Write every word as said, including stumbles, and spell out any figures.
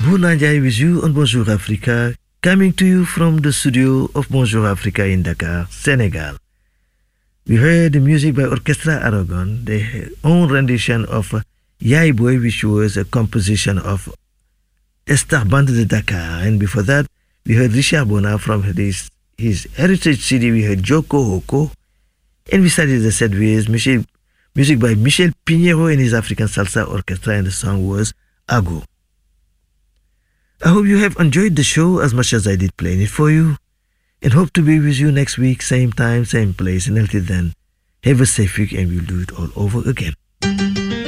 Bouna Ndiaye with you on Bonjour Africa, coming to you from the studio of Bonjour Africa in Dakar, Senegal. We heard the music by Orchestra Aragon, their own rendition of Yai Boy, which was a composition of Esther Band de Dakar. And before that, we heard Richard Bona from his, his heritage C D. We heard Joko Hoko. And we started the set with Michel, music by Michel Pinheiro and his African Salsa Orchestra, and the song was Ago. I hope you have enjoyed the show as much as I did playing it for you, and hope to be with you next week, same time, same place. And until then, have a safe week, and we'll do it all over again.